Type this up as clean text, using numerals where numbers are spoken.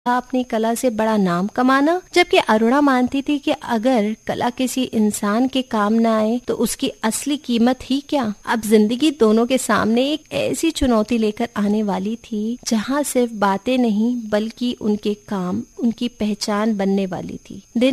अपनी कला से बड़ा नाम कमाना, जबकि अरुणा मानती थी कि अगर कला किसी इंसान के काम न आए तो उसकी असली कीमत ही क्या। अब जिंदगी दोनों के सामने एक ऐसी चुनौती लेकर आने वाली थी जहां सिर्फ बातें नहीं बल्कि उनके काम उनकी पहचान बनने वाली थी। दिन